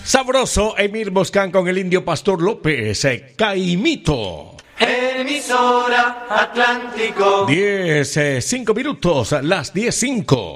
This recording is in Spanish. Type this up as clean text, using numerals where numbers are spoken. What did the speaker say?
Sabroso, Emir Boscán con el Indio Pastor López, Caimito. Emisora Atlántico. 5 minutos, las 10:05.